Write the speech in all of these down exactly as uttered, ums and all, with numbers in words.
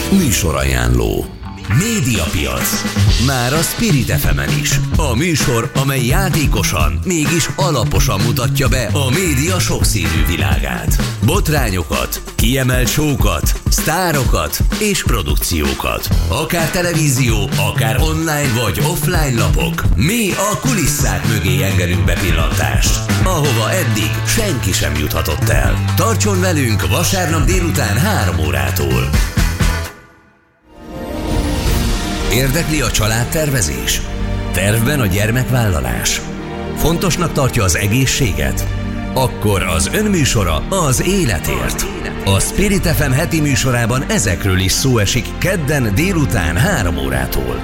Műsorajánló. Médiapiac. Már a Spirit ef emen is. A műsor, amely játékosan, mégis alaposan mutatja be a média sokszínű világát. Botrányokat, kiemelt show-kat, sztárokat és produkciókat. Akár televízió, akár online vagy offline lapok. Mi a kulisszák mögé engedünk bepillantást, ahova eddig senki sem juthatott el. Tartson velünk vasárnap délután három órától. Érdekli a családtervezés? Tervben a gyermekvállalás? Fontosnak tartja az egészséget? Akkor az önműsora az életért. A Spirit ef em heti műsorában ezekről is szó esik kedden délután három órától.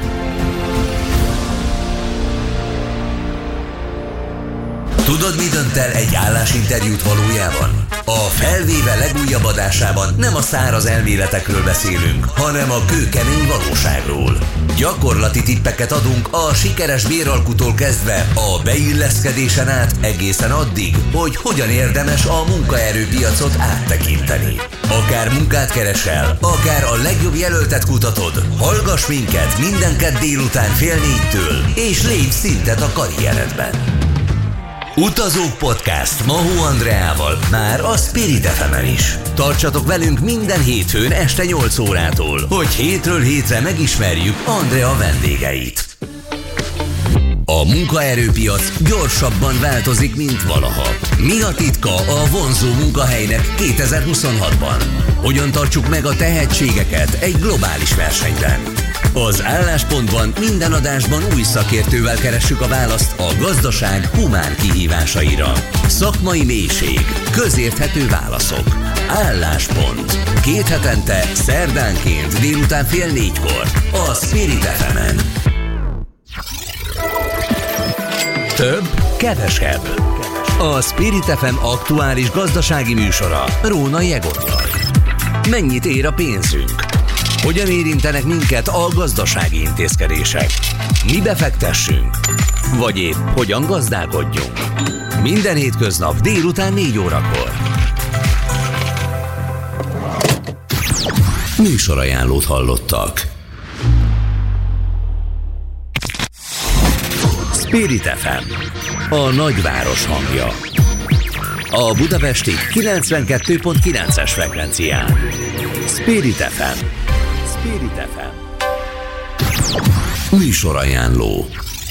Tudod, mi dönt el egy állásinterjút valójában? A Felvéve legújabb adásában nem a száraz elméletekről beszélünk, hanem a kőkemény valóságról. Gyakorlati tippeket adunk a sikeres béralkutól kezdve a beilleszkedésen át egészen addig, hogy hogyan érdemes a munkaerőpiacot áttekinteni. Akár munkát keresel, akár a legjobb jelöltet kutatod, hallgass minket minden kedd délután fél négytől, és lépj szintet a karrieredben. Utazók Podcast Mahó Andreával már a Spirit ef emen is. Tartsatok velünk minden hétfőn este nyolc órától, hogy hétről hétre megismerjük Andrea vendégeit. A munkaerőpiac gyorsabban változik, mint valaha. Mi a titka a vonzó munkahelynek kétezer-huszonhatban? Hogyan tartsuk meg a tehetségeket egy globális versenyben? Az Álláspontban minden adásban új szakértővel keressük a választ a gazdaság humán kihívásaira. Szakmai mélység, közérthető válaszok. Álláspont. Két hetente, szerdánként délután fél négykor a Spirit ef emen. Több, kevesebb. A Spirit ef em aktuális gazdasági műsora Rónai Egonnal. Mennyit ér a pénzünk? Hogyan érintenek minket a gazdasági intézkedések? Mi befektessünk? Vagy épp hogyan gazdálkodjunk? Minden hétköznap délután négy órakor. Műsorajánlót hallottak. Spirit ef em, a nagyváros hangja. A budapesti kilencvenkettő pont kilences frekvencián. Spirit ef em. Spirit ef em. Műsorajánló.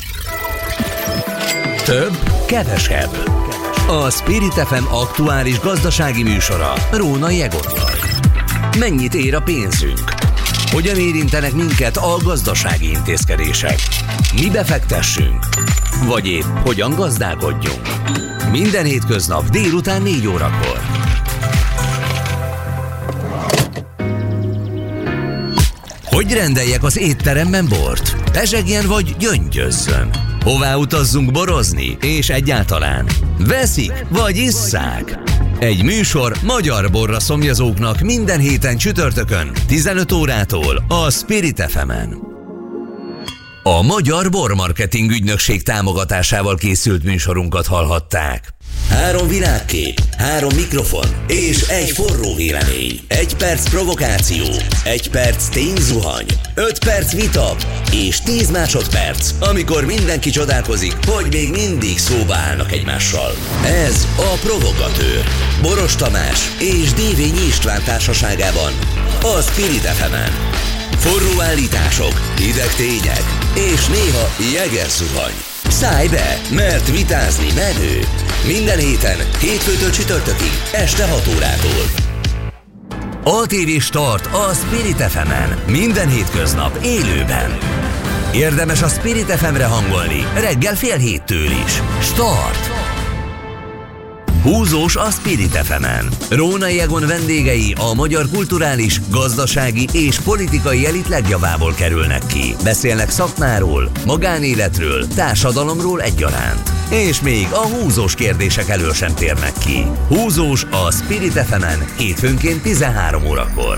Több, kevesebb. A Spirit ef em aktuális gazdasági műsora Rónai Egonnal. Mennyit ér a pénzünk? Hogyan érintenek minket a gazdasági intézkedések? Mi befektessünk? Vagy épp hogyan gazdálkodjunk? Minden hétköznap délután négy órakor. Hogy rendeljek az étteremben bort? Pezsegjen vagy gyöngyözzön? Hová utazzunk borozni? És egyáltalán veszik vagy isszák? Egy műsor magyar borra szomjazóknak minden héten csütörtökön tizenöt órától a Spirit ef emen. A Magyar Bormarketing Ügynökség támogatásával készült műsorunkat hallhatták. Három világkép, három mikrofon és egy forró vélemény. Egy perc provokáció, egy perc tényzuhany, öt perc vita és tíz másodperc, amikor mindenki csodálkozik, hogy még mindig szóba állnak egymással. Ez a Provogatőr. Boros Tamás és Dévényi István társaságában a Spirit ef emen. Forró állítások, hideg tények és néha jegerzuhany. Szállj be, mert vitázni menő. Minden héten, hétfőtől csütörtökig, este hat órától. á té vé Start a Spirit ef emen. Minden hétköznap élőben. Érdemes a Spirit ef emre hangolni, reggel fél héttől is. Start! Húzós a Spirit ef emen. Rónai Egon vendégei a magyar kulturális, gazdasági és politikai elit legjavából kerülnek ki. Beszélnek szakmáról, magánéletről, társadalomról egyaránt. És még a húzós kérdések elől sem térnek ki. Húzós a Spirit ef emen hétfőnként tizenhárom órakor.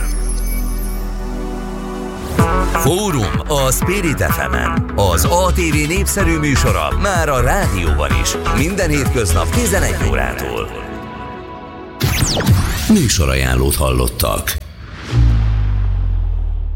Fórum a Spirit ef emen. Az á té vé népszerű műsora már a rádióban is. Minden hétköznap tizenegy órától. Műsorajánlót hallottak.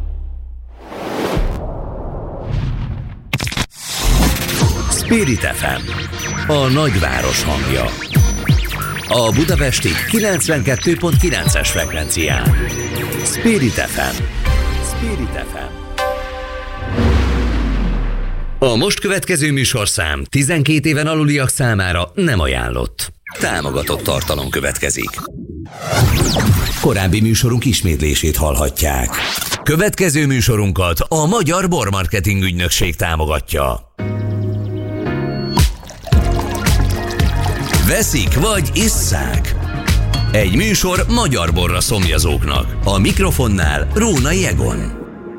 Spirit ef em, a nagyváros hangja. A budapesti kilencvenkettő pont kilences frekvencián. Spirit ef em. Spirit ef em. A most következő műsorszám tizenkét éven aluliak számára nem ajánlott. Támogatott tartalom következik. Korábbi műsorunk ismétlését hallhatják. Következő műsorunkat a Magyar Bormarketing Ügynökség támogatja. Veszik vagy isszák? Egy műsor magyar borra szomjazóknak. A mikrofonnál Rónai Egon.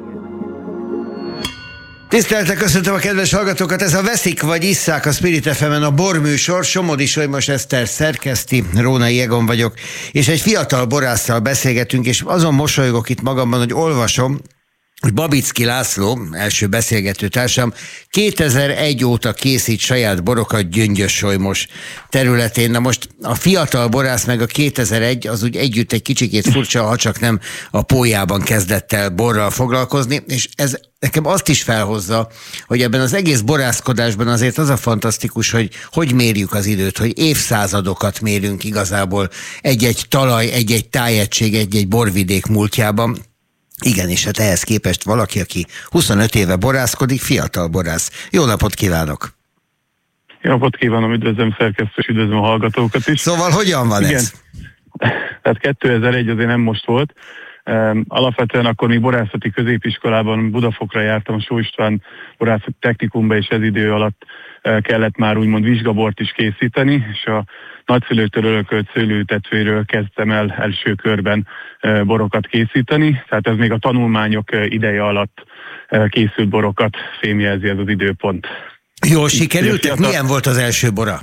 Tisztelettel köszöntöm a kedves hallgatókat, ez a Veszik vagy isszák a Spirit ef em-en a borműsor. Somodi Solymos Eszter szerkeszti, Rónai Egon vagyok, és egy fiatal borásszal beszélgetünk, és azon mosolygok itt magamban, hogy olvasom, hogy Babicki László, első beszélgető társam, kétezer-egy óta készít saját borokat Gyöngyös-Solymos területén. Na most a fiatal borász meg a kétezer-egy az úgy együtt egy kicsikét furcsa, ha csak nem a pólyában kezdett el borral foglalkozni, és ez nekem azt is felhozza, hogy ebben az egész borászkodásban azért az a fantasztikus, hogy hogy mérjük az időt, hogy évszázadokat mérünk igazából egy-egy talaj, egy-egy tájegység, egy-egy borvidék múltjában. Igen, és hát ehhez képest valaki, aki huszonöt éve borászkodik, fiatal borász. Jó napot kívánok! Jó napot kívánom, üdvözlöm szerkesztő, és üdvözlöm a hallgatókat is. Szóval hogyan van Igen. ez? Tehát kétezer-egy azért nem most volt. Um, alapvetően akkor még borászati középiskolában Budafokra jártam, a Só István borászati technikumba, és ez idő alatt uh, kellett már úgymond vizsgabort is készíteni, és a nagyszülőtől örökölt szőlőtetvéről kezdtem el első körben uh, borokat készíteni, tehát ez még a tanulmányok uh, ideje alatt uh, készült borokat fémjelzi ez az időpont. Jól sikerültek? Milyen volt az első bora?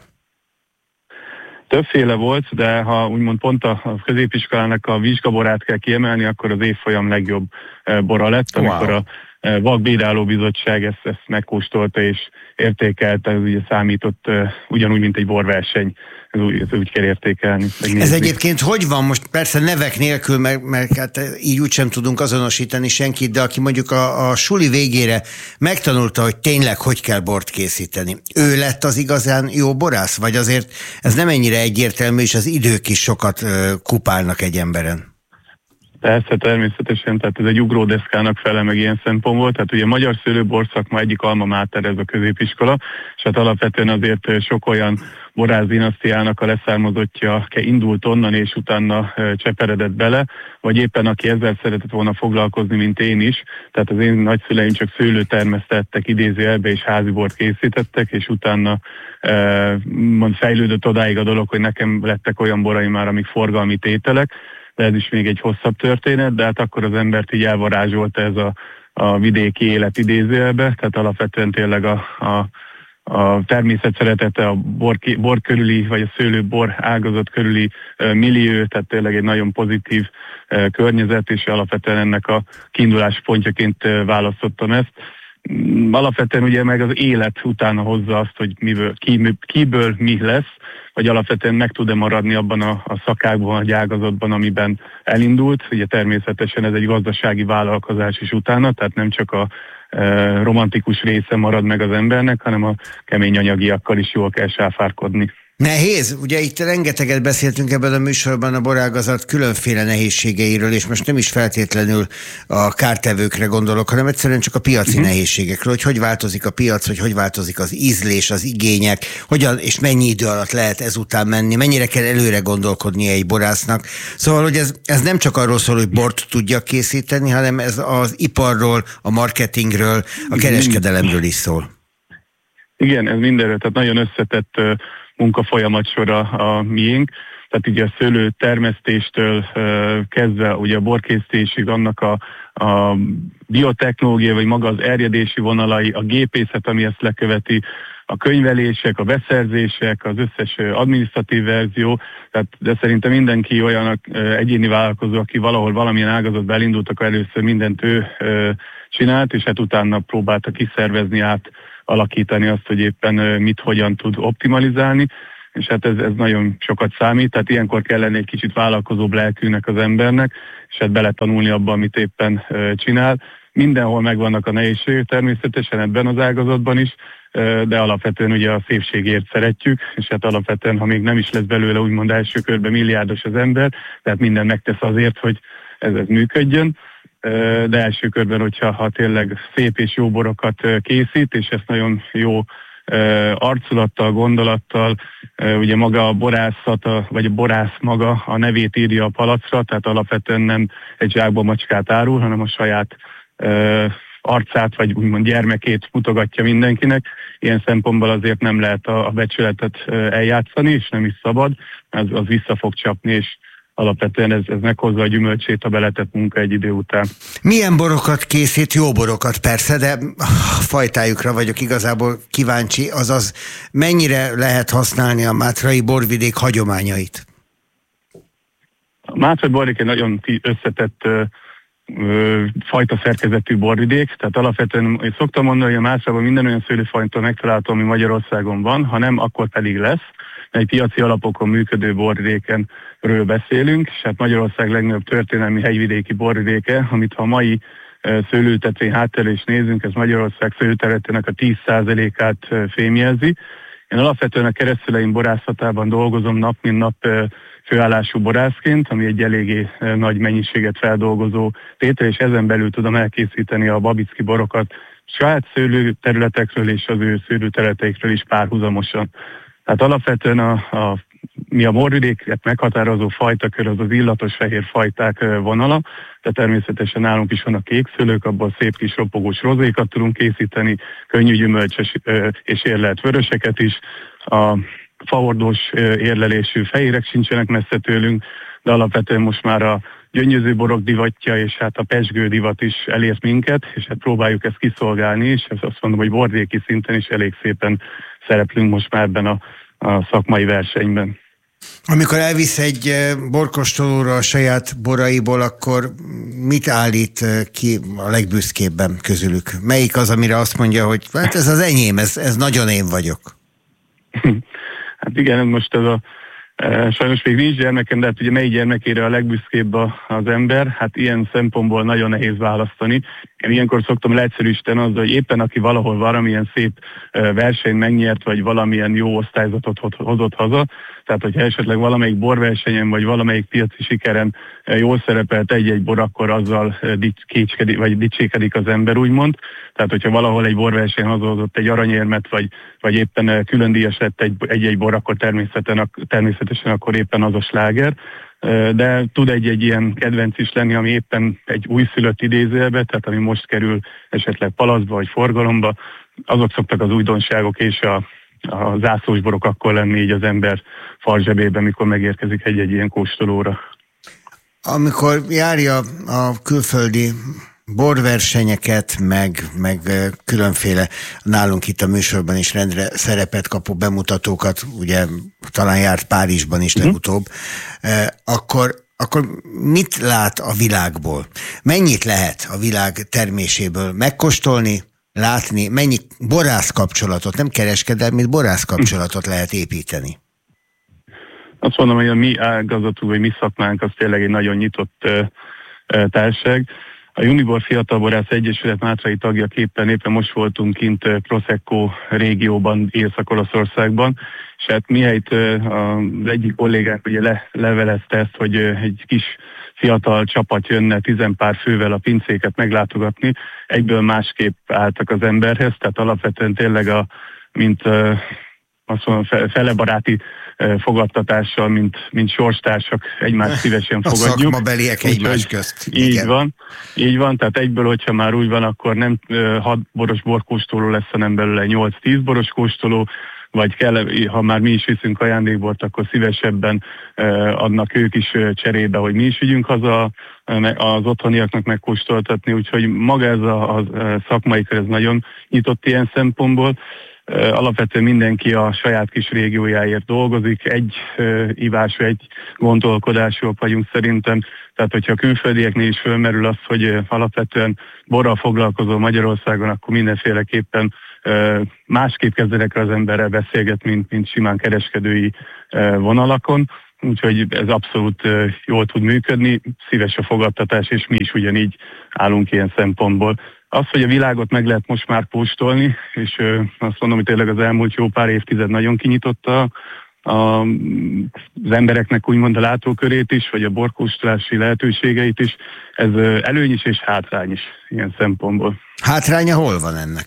Többféle volt, de ha úgymond pont a középiskolának a vizsgaborát kell kiemelni, akkor az évfolyam legjobb bora lett, amikor wow. a vakbírálóbizottság ezt, ezt megkóstolta és értékelte, ez ugye számított ugyanúgy, mint egy borverseny. Ez úgy, ez úgy kell értékelni. Megnézni. Ez egyébként hogy van? Most persze nevek nélkül, mert, mert hát így úgysem tudunk azonosítani senkit, de aki mondjuk a, a suli végére megtanulta, hogy tényleg hogy kell bort készíteni. Ő lett az igazán jó borász? Vagy azért ez nem ennyire egyértelmű, és az idők is sokat uh, kupálnak egy emberen? Persze, természetesen, tehát ez egy ugródeszkának fele meg ilyen szempontból, tehát ugye a magyar szőlőbor szakma egyik alma máter ez a középiskola, és hát alapvetően azért sok olyan borász dinasztiának a leszármazottja indult onnan, és utána cseperedett bele, vagy éppen aki ezzel szeretett volna foglalkozni, mint én is, tehát az én nagyszüleim csak szőlőtermesztettek idézőjelbe, és házi bort készítettek, és utána e, mond, fejlődött odáig a dolog, hogy nekem lettek olyan boraim már, amik forgalmi tételek, de ez is még egy hosszabb történet, de hát akkor az embert így elvarázsolta ez a, a vidéki élet idézőjelbe, tehát alapvetően tényleg a, a, a természet szeretete, a bor, bor körüli, vagy a szőlőbor ágazat körüli uh, millió, tehát tényleg egy nagyon pozitív uh, környezet, és alapvetően ennek a kiindulás pontjaként uh, választottam ezt. Alapvetően ugye meg az élet utána hozza azt, hogy miből, ki, kiből mi lesz, vagy alapvetően meg tud-e maradni abban a, a szakákban, a ágazatban, amiben elindult. Ugye természetesen ez egy gazdasági vállalkozás is utána, tehát nem csak a e, romantikus része marad meg az embernek, hanem a kemény anyagiakkal is jól kell sáfárkodni. Nehéz, ugye itt rengeteget beszéltünk ebben a műsorban a borágazat különféle nehézségeiről, és most nem is feltétlenül a kártevőkre gondolok, hanem egyszerűen csak a piaci uh-huh. nehézségekről, hogy hogy változik a piac, hogy hogy változik az ízlés, az igények, hogyan és mennyi idő alatt lehet ezután menni, mennyire kell előre gondolkodni egy borásznak. Szóval, hogy ez, ez nem csak arról szól, hogy bort tudjak készíteni, hanem ez az iparról, a marketingről, a kereskedelemről is szól. Igen, ez mindenről, tehát nagyon összetett munkafolyamat sora a miénk. Tehát ugye a szőlő termesztéstől uh, kezdve ugye a borkészítésig annak a, a biotechnológia, vagy maga az erjedési vonalai, a gépészet, ami ezt leköveti, a könyvelések, a beszerzések, az összes adminisztratív verzió, tehát, de szerintem mindenki olyan uh, egyéni vállalkozó, aki valahol valamilyen ágazatba elindult, akkor először mindent ő uh, csinált, és hát utána próbálta kiszervezni, át alakítani azt, hogy éppen mit, hogyan tud optimalizálni, és hát ez, ez nagyon sokat számít, tehát ilyenkor kell lenni egy kicsit vállalkozóbb lelkűnek az embernek, és hát beletanulni abba, amit éppen csinál. Mindenhol megvannak a nehézségek természetesen ebben az ágazatban is, de alapvetően ugye a szépségért szeretjük, és hát alapvetően, ha még nem is lesz belőle úgymond első körben milliárdos az ember, tehát minden megtesz azért, hogy ez, ez működjön, de első körben, hogyha ha tényleg szép és jó borokat készít, és ezt nagyon jó arculattal, gondolattal, ugye maga a borászat, vagy a borász maga a nevét írja a palacra, tehát alapvetően nem egy zsákba macskát árul, hanem a saját arcát, vagy úgymond gyermekét mutogatja mindenkinek. Ilyen szempontból azért nem lehet a, a becsületet eljátszani, és nem is szabad, az, az vissza fog csapni, és alapvetően ez, ez meghozza a gyümölcsét a beletett munka egy idő után. Milyen borokat készít? Jó borokat persze, de fajtájukra vagyok igazából kíváncsi, azaz mennyire lehet használni a mátrai borvidék hagyományait? A mátrai borvidék egy nagyon összetett ö, ö, fajta szerkezetű borvidék, tehát alapvetően én szoktam mondani, hogy a Mátrában minden olyan szőlőfajtól megtalálható, ami Magyarországon van, ha nem, akkor pedig lesz. Egy piaci alapokon működő borvidékenről beszélünk, és hát Magyarország legnagyobb történelmi hegyvidéki borvidéke, amit ha a mai szőlőtetvény hátterről is nézünk, ez Magyarország szőlőterületének a tíz százalékát fémjelzi. Én alapvetően a keresztszüleim borászatában dolgozom nap mint nap főállású borászként, ami egy eléggé nagy mennyiséget feldolgozó tétel, és ezen belül tudom elkészíteni a babicki borokat saját szőlőterületekről és az ő szőlőterületeikről is párhuzamosan. Tehát alapvetően a, a, mi a borvidéket meghatározó fajtakör az az illatos fehér fajták vonala, de természetesen nálunk is van a kékszőlők, abból szép kis ropogós rozékat tudunk készíteni, könnyű gyümölcses és érlelt vöröseket is. A favordós érlelésű fehérek sincsenek messze tőlünk, de alapvetően most már a gyöngyöző borok divatja és hát a pezsgő divat is elért minket, és hát próbáljuk ezt kiszolgálni, és ezt azt mondom, hogy borvidéki szinten is elég szépen szereplünk most már ebben a, a szakmai versenyben. Amikor elvisz egy borkóstolóra a saját boraiból, akkor mit állít ki a legbüszkébben közülük? Melyik az, amire azt mondja, hogy hát ez az enyém, ez, ez nagyon én vagyok? Hát igen, most ez a sajnos még nincs gyermekem, de hát ugye melyik gyermekére a legbüszkébb az ember, hát ilyen szempontból nagyon nehéz választani. Én ilyenkor szoktam leegyszerűsíteni azzal, hogy éppen aki valahol valamilyen szép versenyt megnyert, vagy valamilyen jó osztályzatot hozott haza, tehát hogyha esetleg valamelyik borversenyen, vagy valamelyik piaci sikeren jól szerepelt egy-egy bor, akkor azzal kécskedik, vagy dicsékedik az ember, úgymond. Tehát hogyha valahol egy borverseny hazahozott egy aranyérmet, vagy, vagy éppen külön díjas lett egy-egy bor, akkor természetesen, természetesen akkor éppen az a sláger. De tud egy-egy ilyen kedvenc is lenni, ami éppen egy újszülött idézőjelbe, tehát ami most kerül esetleg palacba vagy forgalomba, azok szoktak az újdonságok és a, a zászlósborok akkor lenni így az ember farzsebében, mikor megérkezik egy-egy ilyen kóstolóra. Amikor járja a külföldi borversenyeket, meg, meg különféle, nálunk itt a műsorban is rendre szerepet kapó bemutatókat, ugye talán járt Párizsban is legutóbb, uh-huh. akkor, akkor mit lát a világból? Mennyit lehet a világ terméséből megkóstolni, látni, mennyi borász kapcsolatot, nem kereskedelmi, borász kapcsolatot lehet építeni? Azt mondom, hogy a mi ágazatunk, vagy mi szakmánk az tényleg egy nagyon nyitott uh, uh, társaság. A Unibor Fiatalborász Egyesület mátrai tagjaképpen éppen most voltunk kint Prosecco régióban, Észak-Olaszországban, és hát mihelyt az egyik kollégánk ugye le, levelezte ezt, hogy egy kis fiatal csapat jönne tizenpár fővel a pincéket meglátogatni, egyből másképp álltak az emberhez, tehát alapvetően tényleg a, mint azt mondom, felebaráti fogadtatással, mint, mint sorstársak egymást szívesen a fogadjuk. A szakmabeliek egymás közt. Így igen. van, így van, tehát egyből, hogyha már úgy van, akkor nem hat boros borkóstoló lesz, hanem belőle nyolc-tíz boros kóstoló, vagy kell, ha már mi is viszünk ajándékbort, akkor szívesebben adnak ők is cserébe, hogy mi is vigyünk haza az otthoniaknak megkóstoltatni, úgyhogy maga ez a, a szakmai kör, ez nagyon nyitott ilyen szempontból. Alapvetően mindenki a saját kis régiójáért dolgozik, egy uh, ivású, egy gondolkodásúak vagyunk szerintem, tehát hogyha a külföldieknél is fölmerül az, hogy uh, alapvetően borral foglalkozó Magyarországon, akkor mindenféleképpen uh, másképp kezdenek az emberrel beszélgetni, mint, mint simán kereskedői uh, vonalakon, úgyhogy ez abszolút uh, jól tud működni, szíves a fogadtatás, és mi is ugyanígy állunk ilyen szempontból. az, hogy a világot meg lehet most már kóstolni, és ö, azt mondom, hogy tényleg az elmúlt jó pár évtized nagyon kinyitotta a, az embereknek úgymond a látókörét is, vagy a borkóstolási lehetőségeit is, ez ö, előny is és hátrány is ilyen szempontból. Hátránya hol van ennek?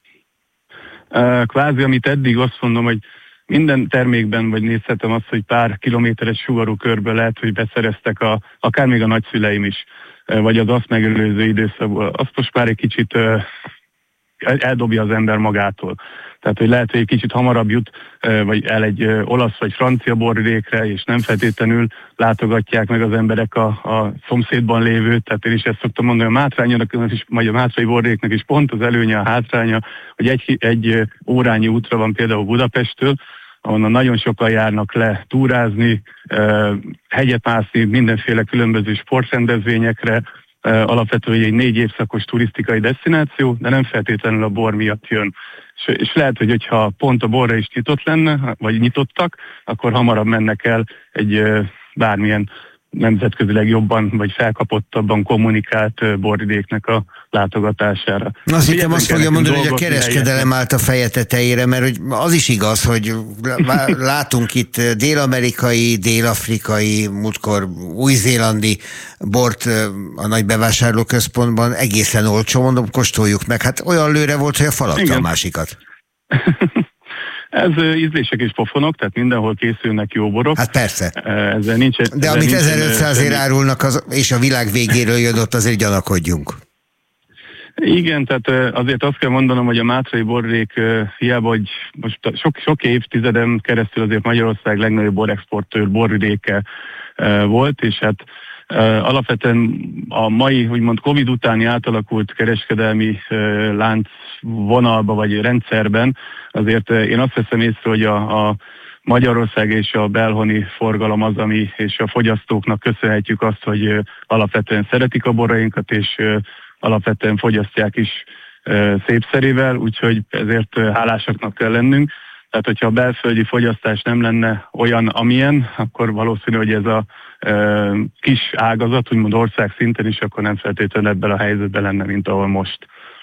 Kvázi, amit eddig azt mondom, hogy minden termékben, vagy nézhetem azt, hogy pár kilométeres sugarú körből lehet, hogy beszereztek a, akár még a nagyszüleim is, vagy az azt megelőző időszakból. Azt most már egy kicsit eldobja az ember magától. Tehát, hogy lehet, hogy egy kicsit hamarabb jut, vagy el egy olasz vagy francia borvidékre, és nem feltétlenül látogatják meg az emberek a, a szomszédban lévőt. Tehát én is ezt szoktam mondani, a Mátránynak is, vagy a mátrai borvidéknek is pont az előnye, a hátránya, hogy egy, egy órányi útra van például Budapesttől, ahonnan nagyon sokan járnak le túrázni, hegyet mászni, mindenféle különböző sportrendezvényekre, alapvetően egy négy évszakos turisztikai desztináció, de nem feltétlenül a bor miatt jön. És, és lehet, hogy hogyha pont a borra is nyitott lenne, vagy nyitottak, akkor hamarabb mennek el egy bármilyen nemzetközileg jobban, vagy felkapottabban kommunikált borvidéknek a látogatására. Azt hittem, azt fogja mondani, hogy a kereskedelem állt a feje tetejére, mert hogy az is igaz, hogy látunk itt dél-amerikai, dél-afrikai, múltkor új-zélandi bort a nagy bevásárlóközpontban egészen olcsó, mondom, kóstoljuk meg. Hát olyan lőre volt, hogy a falatta a másikat. Ez ízlések és pofonok, tehát mindenhol készülnek jó borok. Hát persze. Ezzel nincs, ezzel de amit ezerötszázért árulnak, az, és a világ végéről jön, ott azért gyanakodjunk. Igen, tehát azért azt kell mondanom, hogy a mátrai borvidék hiába, hogy most sok, sok évtizeden keresztül azért Magyarország legnagyobb borexportőr borvidéke volt, és hát alapvetően a mai, úgymond Covid utáni átalakult kereskedelmi lánc vonalba vagy rendszerben azért én azt veszem észre, hogy a, a Magyarország és a belhoni forgalom az, ami és a fogyasztóknak köszönhetjük azt, hogy alapvetően szeretik a borainkat, és alapvetően fogyasztják is szépszerével, úgyhogy ezért hálásaknak kell lennünk. Tehát, hogyha a belföldi fogyasztás nem lenne olyan, amilyen, akkor valószínű, hogy ez a e, kis ágazat, úgymond ország szinten is, akkor nem feltétlenül ebben a helyzetben lenne, mint ahol most.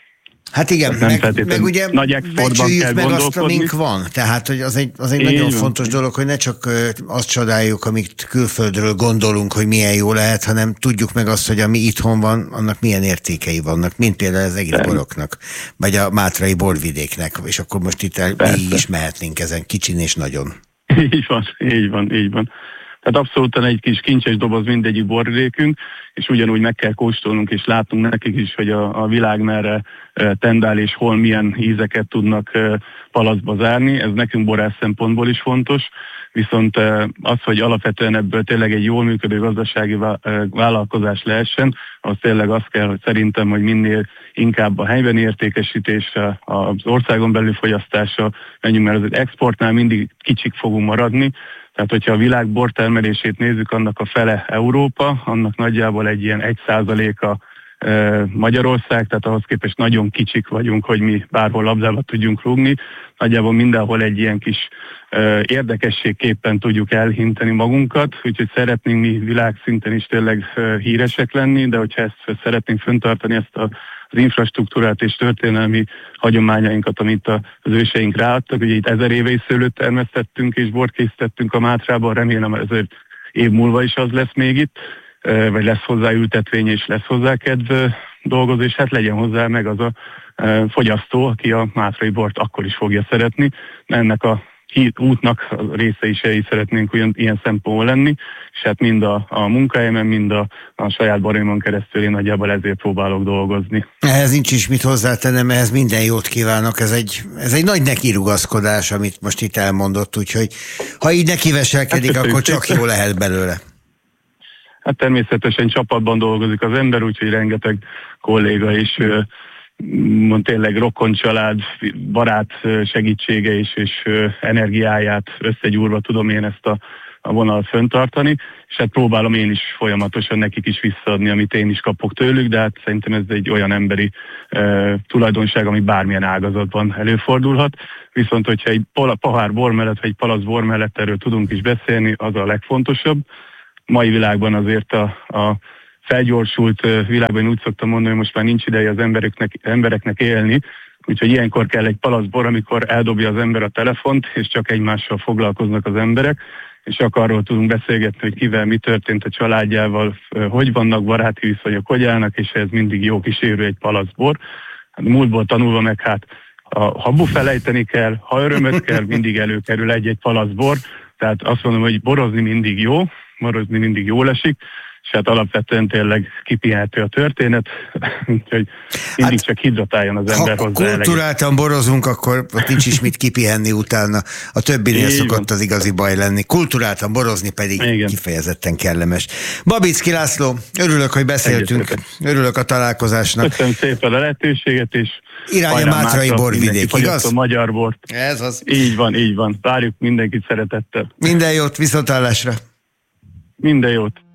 Hát igen, meg, meg ugye becsüljük meg azt, amink van. Tehát, hogy az egy, az egy nagyon van. Fontos dolog, hogy ne csak azt csodáljuk, amit külföldről gondolunk, hogy milyen jó lehet, hanem tudjuk meg azt, hogy ami itthon van, annak milyen értékei vannak, mint például az egész boroknak, vagy a mátrai borvidéknek, és akkor most itt el, így is mehetnénk ezen, kicsin és nagyon. Így van, így van, így van. Tehát abszolút egy kis kincses doboz mindegyik borvidékünk, és ugyanúgy meg kell kóstolnunk, és látunk nekik is, hogy a, a világ merre tendál, és hol milyen ízeket tudnak palacba zárni. Ez nekünk borász szempontból is fontos, viszont az, hogy alapvetően ebből tényleg egy jól működő gazdasági vállalkozás lehessen, az tényleg azt kell, hogy szerintem, hogy minél inkább a helybeni értékesítésre, az országon belül fogyasztásra menjünk, mert az exportnál mindig kicsik fogunk maradni. Tehát, hogyha a világ bortermelését nézzük, annak a fele Európa, annak nagyjából egy ilyen egy százaléka e, Magyarország, tehát ahhoz képest nagyon kicsik vagyunk, hogy mi bárhol labdába tudjunk rúgni. Nagyjából mindenhol egy ilyen kis e, érdekességképpen tudjuk elhinteni magunkat, úgyhogy szeretnénk mi világszinten is tényleg e, híresek lenni, de hogyha ezt szeretnénk fenntartani, ezt a az infrastruktúrát és történelmi hagyományainkat, amit az őseink ráadtak. Ugye itt ezer éve is szőlőt termesztettünk és bort készítettünk a Mátrában, remélem ezer év múlva is az lesz még itt, vagy lesz hozzá ültetvény és lesz hozzá kedv dolgozni, és hát legyen hozzá meg az a fogyasztó, aki a mátrai bort akkor is fogja szeretni. Ennek a útnak a részei is szeretnénk olyan, ilyen szempontból lenni, és hát mind a, a munkahelyemen, mind a, a saját barimon keresztül én nagyjából ezért próbálok dolgozni. Ehhez nincs is mit hozzátennem, ehhez minden jót kívánok. Ez egy, ez egy nagy nekirugaszkodás, amit most itt elmondott, úgyhogy ha így nekiveselkedik, hát, akkor csak jó lehet belőle. Hát természetesen csapatban dolgozik az ember, úgyhogy rengeteg kolléga is mond tényleg rokon család, barát segítsége is, és energiáját összegyúrva tudom én ezt a, a vonalat föntartani, és hát próbálom én is folyamatosan nekik is visszaadni, amit én is kapok tőlük, de hát szerintem ez egy olyan emberi e, tulajdonság, ami bármilyen ágazatban előfordulhat. Viszont, hogyha egy pohár bor mellett, vagy egy palac bor mellett erről tudunk is beszélni, az a legfontosabb. Mai világban azért a, a felgyorsult világban, én úgy szoktam mondani, hogy most már nincs ideje az embereknek, embereknek élni, úgyhogy ilyenkor kell egy palack bor, amikor eldobja az ember a telefont, és csak egymással foglalkoznak az emberek, és csak arról tudunk beszélgetni, hogy kivel mi történt a családjával, hogy vannak baráti viszonyok, hogy állnak, és ez mindig jó kísérő egy palack bor. Hát múltból tanulva meg hát, ha habu felejteni kell, ha örömöt kell, mindig előkerül egy-egy palack bor, tehát azt mondom, hogy borozni mindig jó, borozni mindig jól esik, és hát alapvetően tényleg kipihenhető a történet, úgyhogy mindig hát, csak hidratáljon az ember ha hozzá. Ha kulturáltan borozunk, akkor nincs is mit kipihenni utána. A többinél így szokott van az igazi baj lenni. Kulturáltan borozni pedig igen, kifejezetten kellemes. Babicki László, örülök, hogy beszéltünk. Egyetlen. Örülök a találkozásnak. Köszönöm szépen a lehetőséget, és irány a Mátrai borvidék, igaz? A magyar bort. Ez az. Így van, így van. Várjuk mindenkit szeretettel. Minden jót, viszontlátásra. Minden jót.